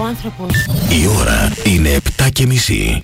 άνθρωπος. Η ώρα είναι 7:30.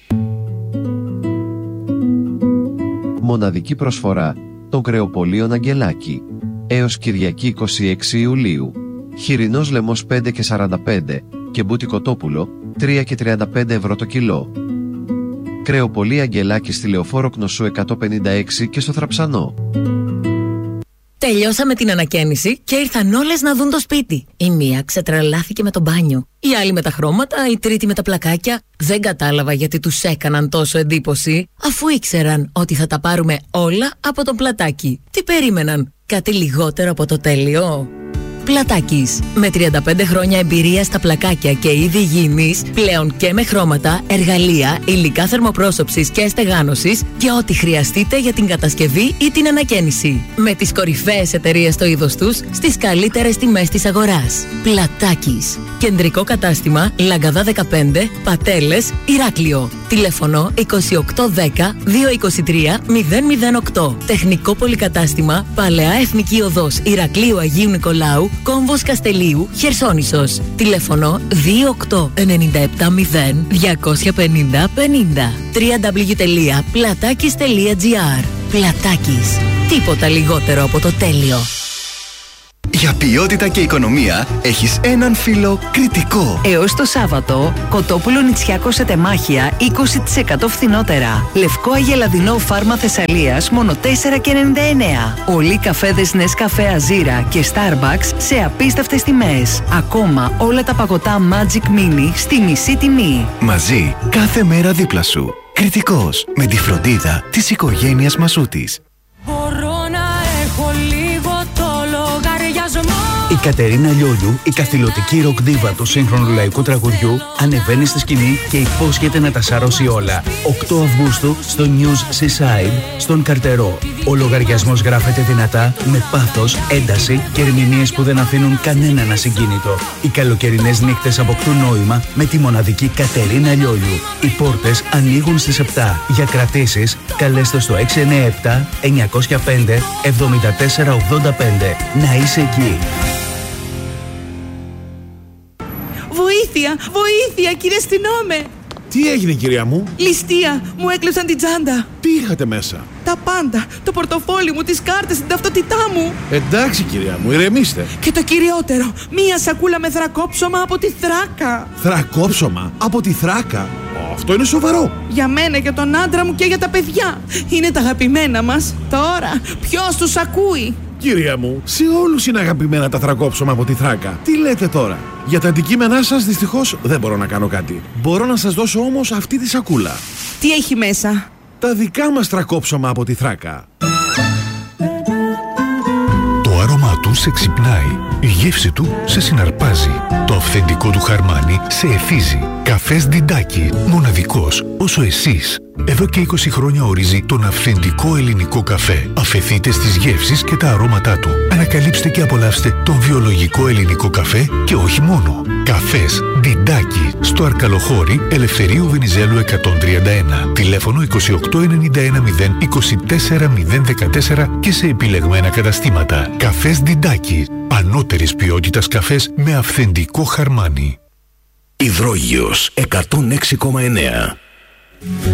Μοναδική προσφορά των κρεοπωλείων Αγγελάκη. Έως Κυριακή 26 Ιουλίου. Χοιρινός λαιμός 5,45 και μπούτι κοτόπουλο 3,35 ευρώ το κιλό. Κρεοπωλεία Αγγελάκη στη Λεωφόρο Κνωσού 156 και στο Θραψανό. Τελειώσαμε την ανακαίνιση και ήρθαν όλες να δουν το σπίτι. Η μία ξετρελάθηκε με το μπάνιο, η άλλη με τα χρώματα, η τρίτη με τα πλακάκια. Δεν κατάλαβα γιατί τους έκαναν τόσο εντύπωση, αφού ήξεραν ότι θα τα πάρουμε όλα από το Πλατάκι. Τι περίμεναν, κάτι λιγότερο από το τέλειο? Πλατάκης. Με 35 χρόνια εμπειρία στα πλακάκια και είδη υγιεινής, πλέον και με χρώματα, εργαλεία, υλικά θερμοπρόσωψης και στεγάνωσης και ό,τι χρειαστείτε για την κατασκευή ή την ανακαίνιση. Με τις κορυφαίες εταιρείες στο είδος τους, στις καλύτερες τιμές της αγοράς. Πλατάκης. Κεντρικό κατάστημα Λαγκαδά 15, Πατέλες, Ηράκλειο. Τηλέφωνο 2810 223 008. Τεχνικό πολυκατάστημα Παλαιά Εθνική Οδός Ηρακλείου Αγίου Νικολάου, Κόμβος Καστελίου, Χερσόνησος. Τηλέφωνο 28970 250 50. www.platakis.gr. Πλατάκης. Τίποτα λιγότερο από το τέλειο. Για ποιότητα και οικονομία έχεις έναν φίλο Κρητικό. Έως το Σάββατο, κοτόπουλο Νητσιάκο σε τεμάχια 20% φθηνότερα. Λευκό αγελαδινό φάρμα Θεσσαλίας μόνο 4,99. Όλοι οι καφέδες Νεσκαφέ Αζίρα και Starbucks σε απίστευτες τιμές. Ακόμα όλα τα παγωτά Magic Mini στη μισή τιμή. Μαζί, κάθε μέρα δίπλα σου. Κρητικός, με τη φροντίδα της οικογένειας Μασούτης. Η Κατερίνα Λιόλιου, η καθηλωτική ροκ δίβα του σύγχρονου λαϊκού τραγουδιού, ανεβαίνει στη σκηνή και υπόσχεται να τα σαρώσει όλα. 8 Αυγούστου στο News Seaside, στον Καρτερό. Ο λογαριασμός γράφεται δυνατά, με πάθος, ένταση και ερμηνείες που δεν αφήνουν κανέναν ασυγκίνητο. Οι καλοκαιρινές νύχτες αποκτούν νόημα με τη μοναδική Κατερίνα Λιόλιου. Οι πόρτες ανοίγουν στις 7. Για κρατήσεις, καλέστε στο 697 905 7485. Να είσαι εκεί. Βοήθεια! Βοήθεια! Κύριε αστυνόμε! Τι έγινε, κυρία μου? Ληστεία! Μου έκλεψαν την τσάντα! Τι είχατε μέσα? Τα πάντα! Το πορτοφόλι μου, τις κάρτες, την ταυτότητά μου! Εντάξει, κυρία μου, ηρεμήστε. Και το κυριότερο! Μία σακούλα με θρακόψωμα από τη Θράκα! Θρακόψωμα? Από τη Θράκα? Αυτό είναι σοβαρό! Για μένα, για τον άντρα μου και για τα παιδιά! Είναι τα αγαπημένα μας! Τώρα, ποιος τους ακούει? Κυρία μου, σε όλους είναι αγαπημένα τα θρακόψωμα από τη Θράκα. Τι λέτε τώρα? Για τα αντικείμενά σας δυστυχώς δεν μπορώ να κάνω κάτι. Μπορώ να σας δώσω όμως αυτή τη σακούλα. Τι έχει μέσα? Τα δικά μας θρακόψωμα από τη Θράκα. Το άρωμά του σε ξυπνάει. Η γεύση του σε συναρπάζει. Το αυθεντικό του χαρμάνι σε εθίζει. Καφές Διντάκι. Μοναδικός όσο εσείς. Εδώ και 20 χρόνια ορίζει τον αυθεντικό ελληνικό καφέ. Αφεθείτε στις γεύσεις και τα αρώματά του. Ανακαλύψτε και απολαύστε τον βιολογικό ελληνικό καφέ και όχι μόνο. Καφές Διντάκι. Στο Αρκαλοχώρι Ελευθερίου Βενιζέλου 131. Τηλέφωνο 2891 024 014 και σε επιλεγμένα καταστήματα. Καφές Διντάκι. Ανώτερης ποιότητας καφές με αυθεντικό χαρμάνι. Υδρόγειος 106,9.